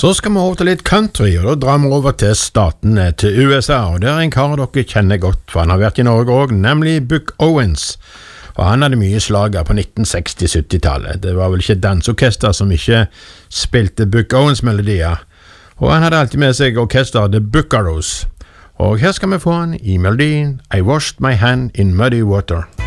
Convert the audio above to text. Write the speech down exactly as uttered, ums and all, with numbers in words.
Så skal vi over til litt country, og da drar vi over til statene til U S A, og det er en kar dere kjenner godt, for han har vært i Norge også, nemlig Buck Owens. Og han hadde mye slager på nitten seksti-sytti-tallet. Det var vel ikke dansorkester som ikke spilte Buck Owens-melodier, og han hadde alltid med seg orkester The Buckaroos. Og her skal vi få han i melodien I Washed My Hand in Muddy Water.